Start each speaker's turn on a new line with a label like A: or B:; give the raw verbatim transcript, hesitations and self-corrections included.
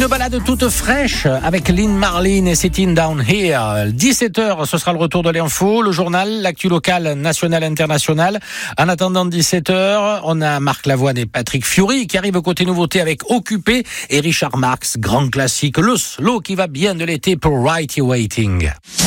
A: Une balade toute fraîche avec Lynn Marlin et Sitting Down Here. dix-sept heures, ce sera le retour de l'info, le journal, l'actu local, national, international. En attendant dix-sept heures, on a Marc Lavoine et Patrick Fiori qui arrivent côté nouveauté avec Occupé et Richard Marx, grand classique, le slow qui va bien de l'été pour Right You Waiting.